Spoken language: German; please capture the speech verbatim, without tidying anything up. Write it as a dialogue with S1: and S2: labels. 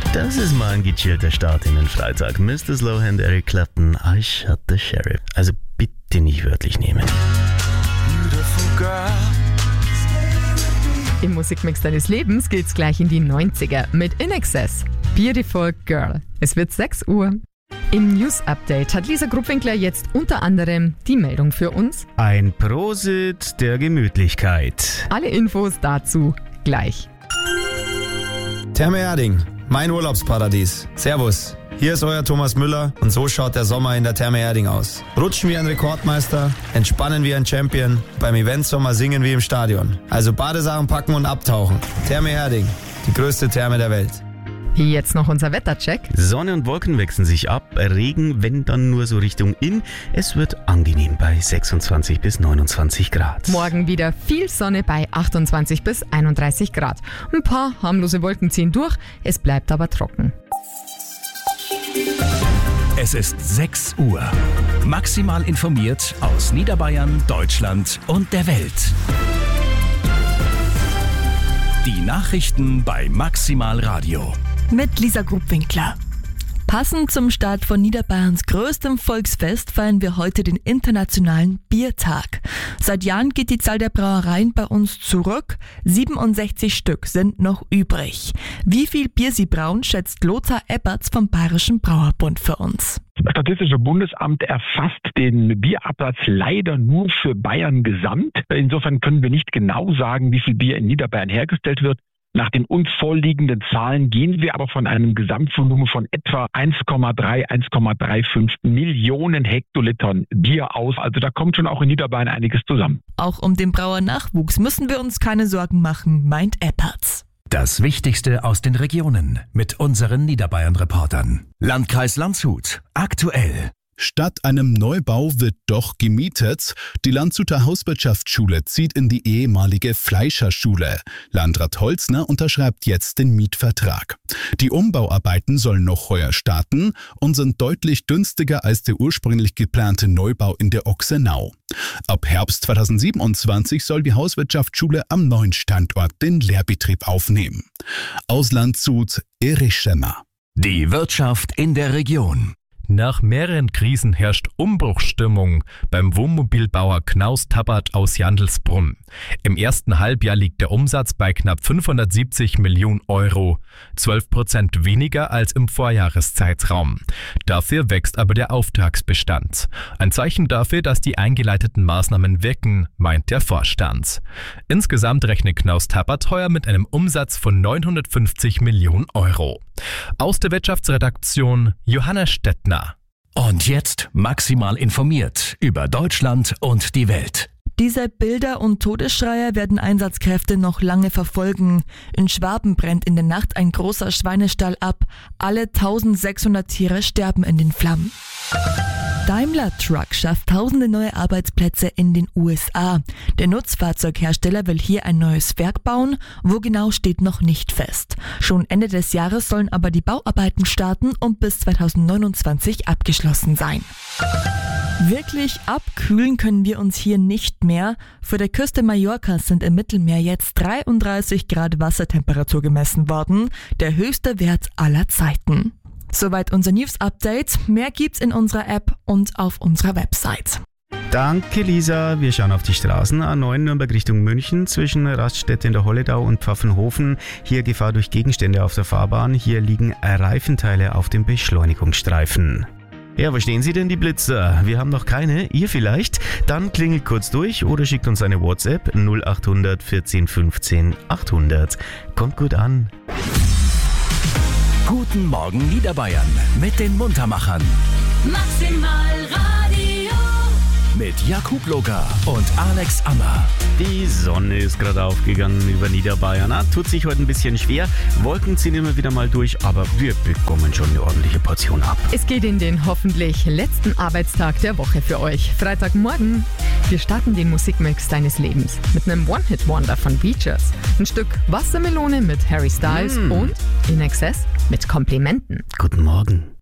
S1: Das ist mal ein gechillter Start in den Freitag. Mister Slowhand, Eric Clapton, I Shot the Sheriff. Also bitte nicht wörtlich nehmen.
S2: Im Musikmix deines Lebens geht's gleich in die neunziger mit In Excess. Beautiful Girl. Es wird sechs Uhr. Im News-Update hat Lisa Gruppwinkler jetzt unter anderem die Meldung für uns.
S1: Ein Prosit der Gemütlichkeit.
S2: Alle Infos dazu gleich.
S3: Therme Erding, mein Urlaubsparadies. Servus, hier ist euer Thomas Müller und so schaut der Sommer in der Therme Erding aus. Rutschen wie ein Rekordmeister, entspannen wie ein Champion, beim Eventsommer singen wie im Stadion. Also Badesachen packen und abtauchen. Therme Erding, die größte Therme der Welt.
S2: Jetzt noch unser Wettercheck.
S1: Sonne und Wolken wechseln sich ab. Regen, wenn dann nur so Richtung in. Es wird angenehm bei sechsundzwanzig bis neunundzwanzig Grad.
S2: Morgen wieder viel Sonne bei achtundzwanzig bis einunddreißig Grad. Ein paar harmlose Wolken ziehen durch, es bleibt aber trocken.
S4: Es ist sechs Uhr. Maximal informiert aus Niederbayern, Deutschland und der Welt. Die Nachrichten bei Maximal Radio.
S5: Mit Lisa Gruppwinkler. Passend zum Start von Niederbayerns größtem Volksfest feiern wir heute den Internationalen Biertag. Seit Jahren geht die Zahl der Brauereien bei uns zurück. siebenundsechzig Stück sind noch übrig. Wie viel Bier sie brauen, schätzt Lothar Ebberts vom Bayerischen Brauerbund für uns.
S6: Das Statistische Bundesamt erfasst den Bierabsatz leider nur für Bayern gesamt. Insofern können wir nicht genau sagen, wie viel Bier in Niederbayern hergestellt wird. Nach den uns vorliegenden Zahlen gehen wir aber von einem Gesamtvolumen von etwa eins Komma drei, eins Komma fünfunddreißig Millionen Hektolitern Bier aus. Also da kommt schon auch in Niederbayern einiges zusammen.
S5: Auch um den Brauernachwuchs müssen wir uns keine Sorgen machen, meint Epperts.
S4: Das Wichtigste aus den Regionen mit unseren Niederbayern-Reportern. Landkreis Landshut. Aktuell.
S7: Statt einem Neubau wird doch gemietet. Die Landshuter Hauswirtschaftsschule zieht in die ehemalige Fleischerschule. Landrat Holzner unterschreibt jetzt den Mietvertrag. Die Umbauarbeiten sollen noch heuer starten und sind deutlich günstiger als der ursprünglich geplante Neubau in der Ochsenau. Ab Herbst zweitausendsiebenundzwanzig soll die Hauswirtschaftsschule am neuen Standort den Lehrbetrieb aufnehmen. Aus Landshut, Erich Schemmer.
S4: Die Wirtschaft in der Region.
S8: Nach mehreren Krisen herrscht Umbruchsstimmung beim Wohnmobilbauer Knaus Tabbert aus Jandelsbrunn. Im ersten Halbjahr liegt der Umsatz bei knapp fünfhundertsiebzig Millionen Euro, zwölf Prozent weniger als im Vorjahreszeitraum. Dafür wächst aber der Auftragsbestand. Ein Zeichen dafür, dass die eingeleiteten Maßnahmen wirken, meint der Vorstand. Insgesamt rechnet Knaus Tabbert heuer mit einem Umsatz von neunhundertfünfzig Millionen Euro. Aus der Wirtschaftsredaktion Johanna Stettner.
S4: Und jetzt maximal informiert über Deutschland und die Welt.
S5: Diese Bilder und Todesschreier werden Einsatzkräfte noch lange verfolgen. In Schwaben brennt in der Nacht ein großer Schweinestall ab. Alle eintausendsechshundert Tiere sterben in den Flammen. Daimler Truck schafft tausende neue Arbeitsplätze in den U S A. Der Nutzfahrzeughersteller will hier ein neues Werk bauen, wo genau steht noch nicht fest. Schon Ende des Jahres sollen aber die Bauarbeiten starten und bis zweitausendneunundzwanzig abgeschlossen sein. Wirklich abkühlen können wir uns hier nicht mehr. Vor der Küste Mallorcas sind im Mittelmeer jetzt dreiunddreißig Grad Wassertemperatur gemessen worden, der höchste Wert aller Zeiten. Soweit unser News-Update. Mehr gibt's in unserer App und auf unserer Website.
S1: Danke, Lisa. Wir schauen auf die Straßen. A neun Nürnberg Richtung München zwischen Raststätte in der Holledau und Pfaffenhofen. Hier Gefahr durch Gegenstände auf der Fahrbahn. Hier liegen Reifenteile auf dem Beschleunigungsstreifen. Ja, wo stehen Sie denn, die Blitzer? Wir haben noch keine, ihr vielleicht? Dann klingelt kurz durch oder schickt uns eine WhatsApp null achthundert vierzehn fünfzehn achthundert. Kommt gut an.
S4: Guten Morgen Niederbayern mit den Muntermachern.
S9: Maximal Radio.
S4: Mit Jakub Loger und Alex Ammer.
S1: Die Sonne ist gerade aufgegangen über Niederbayern. Ah, tut sich heute ein bisschen schwer. Wolken ziehen immer wieder mal durch, aber wir bekommen schon eine ordentliche Portion ab.
S2: Es geht in den hoffentlich letzten Arbeitstag der Woche für euch. Freitagmorgen. Wir starten den Musikmix deines Lebens mit einem One-Hit-Wonder von Beaches. Ein Stück Wassermelone mit Harry Styles mm. und In Excess mit Komplimenten.
S1: Guten Morgen.